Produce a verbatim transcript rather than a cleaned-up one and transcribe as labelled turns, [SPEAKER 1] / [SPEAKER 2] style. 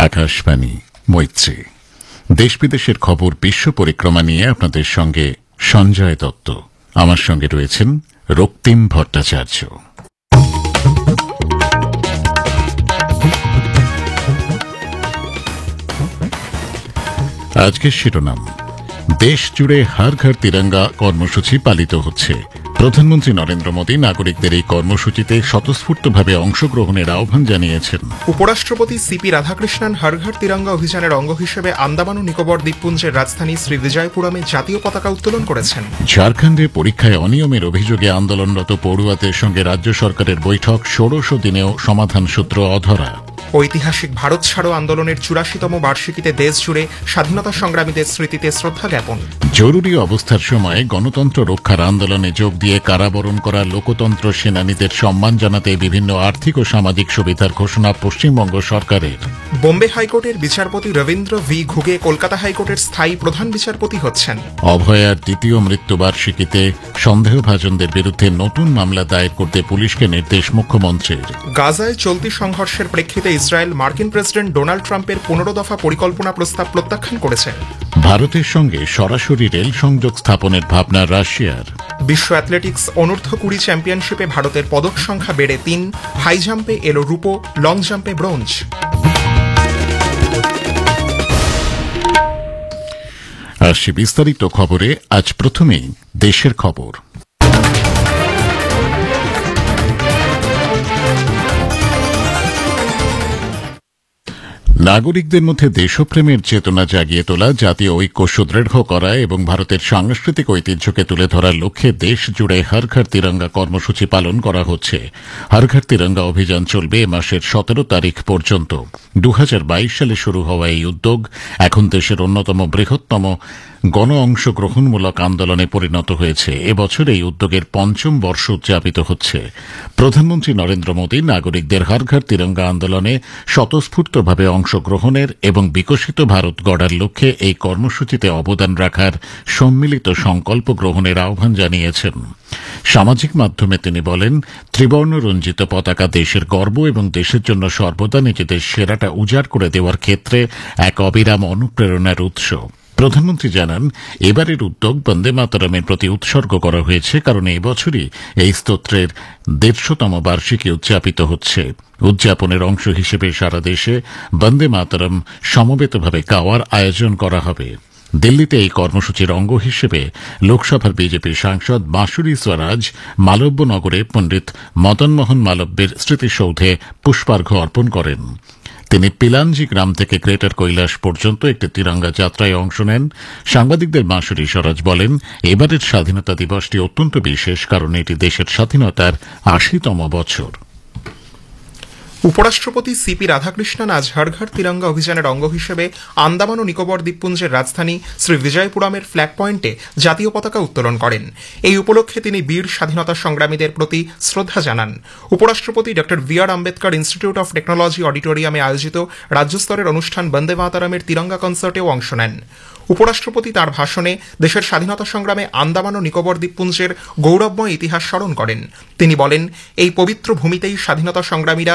[SPEAKER 1] আকাশবাণী মৈত্রী। দেশ বিদেশের খবর বিশ্ব পরিক্রমা নিয়ে আপনাদের সঙ্গে সঞ্জয় দত্ত। আমার সঙ্গে রয়েছেন রক্তিম ভট্টাচার্য। আজকের শিরোনাম, দেশ জুড়ে হর ঘর তিরঙ্গা কর্মসূচি পালিত হচ্ছে। প্রধানমন্ত্রী নরেন্দ্র মোদী নাগরিকদের এই কর্মসূচিতে স্বতঃস্ফূর্তভাবে অংশগ্রহণের আহ্বান জানিয়েছেন।
[SPEAKER 2] উপরাষ্ট্রপতি সিপি রাধাকৃষ্ণন হর ঘর তিরঙ্গা অভিযানের অঙ্গ হিসেবে আন্দামান ও নিকোবর দ্বীপপুঞ্জের রাজধানী শ্রী বিজয়পুরমে জাতীয় পতাকা উত্তোলন করেছেন।
[SPEAKER 1] ঝাড়খণ্ডে পরীক্ষায় অনিয়মের অভিযোগে আন্দোলনরত পড়ুয়াদের সঙ্গে রাজ্য সরকারের বৈঠক, ষোড়শ দিনেও সমাধান সূত্র অধরা।
[SPEAKER 2] ঐতিহাসিক ভারত ছাড়ো আন্দোলনের চুরাশিতম বার্ষিকীতে দেশ জুড়ে স্বাধীনতা সংগ্রামীদের স্মৃতিতে শ্রদ্ধা জ্ঞাপন।
[SPEAKER 1] জরুরি অবস্থার সময় গণতন্ত্র রক্ষার আন্দোলনে যোগ দিয়ে কারাবরণ করা লোকতন্ত্র সেনানীদের সম্মান জানাতে বিভিন্ন আর্থিক ও সামাজিক সুবিধার ঘোষণা পশ্চিমবঙ্গ সরকারের।
[SPEAKER 2] বোম্বে হাইকোর্টের বিচারপতি রবীন্দ্র ভি ঘুগে কলকাতা হাইকোর্টের স্থায়ী প্রধান বিচারপতি হচ্ছেন।
[SPEAKER 1] অভয়ার দ্বিতীয় মৃত্যুবার্ষিকীতে সন্দেহভাজনদের বিরুদ্ধে নতুন মামলা দায়ের করতে পুলিশকে নির্দেশ মুখ্যমন্ত্রীর।
[SPEAKER 2] গাজায় চলতি সংঘর্ষের প্রেক্ষিতে ইসরায়েল মার্কিন প্রেসিডেন্ট ডোনাল্ড ট্রাম্পের পনেরো দফা পরিকল্পনা প্রস্তাব প্রত্যাখ্যান করেছে।
[SPEAKER 1] ভারতের সঙ্গে সরাসরি রেল সংযোগ স্থাপনের ভাবনা রাশিয়ার।
[SPEAKER 2] বিশ্ব অ্যাথলেটিক্স অনূর্ধ্ব কুড়ি চ্যাম্পিয়নশিপে ভারতের পদক সংখ্যা বেড়ে তিন, হাই জাম্পে এলো রূপো, লং জাম্পে ব্রোঞ্জ।
[SPEAKER 1] আসছে বিস্তারিত খবরে। আজ প্রথমেই দেশের খবর। নাগরিকদের মধ্যে দেশপ্রেমের চেতনা জাগিয়ে তোলা, জাতীয় ঐক্য সুদৃঢ় করা এবং ভারতের সাংস্কৃতিক ঐতিহ্যকে তুলে ধরার লক্ষ্যে দেশ জুড়ে হর ঘর তিরঙ্গা কর্মসূচি পালন করা হচ্ছে। হর ঘর তিরঙ্গা অভিযান চলবে এ মাসের সতেরো তারিখ পর্যন্ত। দু হাজার বাইশ সালে শুরু হওয়া এই উদ্যোগ এখন দেশের অন্যতম বৃহত্তম গণ অংশগ্রহণমূলক আন্দোলনে পরিণত হয়েছে। এবছর এই উদ্যোগের পঞ্চম বর্ষ উদযাপিত হচ্ছে। প্রধানমন্ত্রী নরেন্দ্র মোদী নাগরিকদের হর ঘর তিরঙ্গা আন্দোলনে স্বতঃস্ফূর্তভাবে অংশগ্রহণের এবং বিকশিত ভারত গড়ার লক্ষ্যে এই কর্মসূচিতে অবদান রাখার সম্মিলিত সংকল্প গ্রহণের আহ্বান জানিয়েছেন। সামাজিক মাধ্যমে তিনি বলেন, ত্রিবর্ণ রঞ্জিত পতাকা দেশের গর্ব এবং দেশের জন্য সর্বদা নিজেদের সেরাটা উজাড় করে দেওয়ার ক্ষেত্রে এক অবিরাম অনুপ্রেরণার উৎস। প্রধানমন্ত্রী জানান, এবারের উদ্যোগ বন্দে মাতরমের প্রতি উৎসর্গ করা হয়েছে, কারণ এই বছরই এই স্তোত্রের দেড়শোতম বার্ষিকী উদযাপিত হচ্ছে। উদযাপনের অংশ হিসেবে সারা দেশে বন্দে মাতরম সমবেতভাবে গাওয়ার আয়োজন করা হবে। দিল্লিতে এই কর্মসূচির অঙ্গ হিসেবে লোকসভার বিজেপি সাংসদ বাঁশুরি স্বরাজ মালব্যনগরে পণ্ডিত মদন মোহন মালব্যের স্মৃতিসৌধে পুষ্পার্ঘ্য অর্পণ করেন। তিনি পিলাঞ্জি গ্রাম থেকে গ্রেটার কৈলাস পর্যন্ত একটি তিরঙ্গা যাত্রায় অংশ নেন। সাংবাদিকদের বাঁশুরি স্বরাজ বলেন, এবারের স্বাধীনতা দিবসটি অত্যন্ত বিশেষ, কারণ এটি দেশের স্বাধীনতার আশিতম বছর।
[SPEAKER 2] উপরাষ্ট্রপতি সিপি রাধাকৃষ্ণন আজ হর ঘর তিরঙ্গা অভিযানের অঙ্গ হিসেবে আন্দামান ও নিকোবর দ্বীপপুঞ্জের রাজধানী শ্রী বিজয়পুরমের ফ্ল্যাগ পয়েন্টে জাতীয় পতাকা উত্তোলন করেন। এই উপলক্ষে তিনি বীর স্বাধীনতা সংগ্রামীদের প্রতি শ্রদ্ধা জানান। উপরাষ্ট্রপতি ড B R Ambedkar institute of technology অডিটোরিয়ামে আয়োজিত রাজ্যস্তরের অনুষ্ঠান বন্দে মাতরমের তিরঙ্গা কনসার্টেও অংশ নেন। উপরাষ্ট্রপতি তার ভাষণে দেশের স্বাধীনতা সংগ্রামে আন্দামান ও নিকোবর দ্বীপপুঞ্জের গৌরবময় ইতিহাস স্মরণ করেন। তিনি বলেন, এই পবিত্র ভূমিতেই স্বাধীনতা সংগ্রামীরা